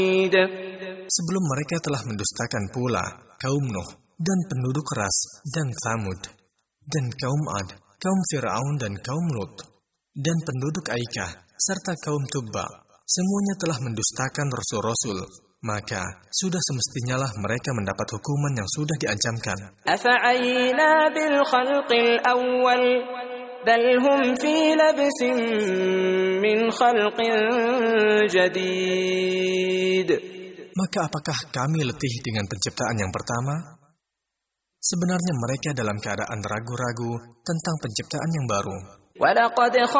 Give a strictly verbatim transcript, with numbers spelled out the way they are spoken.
Sebelum mereka telah mendustakan pula kaum Nuh dan penduduk Ras dan Thamud, dan kaum Ad, kaum Fir'aun dan kaum Lut, dan penduduk Aikah, serta kaum Tubba. Semuanya telah mendustakan rasul-rasul, maka sudah semestinya lah mereka mendapat hukuman yang sudah diancamkan. Afa'ayna bil khalqil awwal bal hum fi labsin min khalqin jadid. Maka apakah kami letih dengan penciptaan yang pertama? Sebenarnya mereka dalam keadaan ragu-ragu tentang penciptaan yang baru. Walaqad